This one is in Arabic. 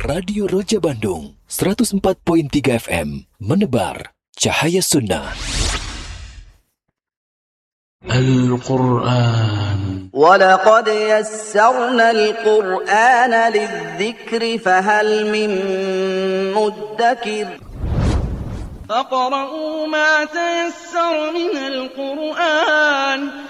Radio Roja Bandung 104.3 FM menebar cahaya sunnah. Al-Quran. وَلَقَدْ يَسَّرْنَا الْقُرْآنَ لِلذِّكْرِ فَهَلْ مِن مُّدَّكِرٍ فَاقْرَؤُوا مَا تَيَسَّرَ مِنَ الْقُرْآنِ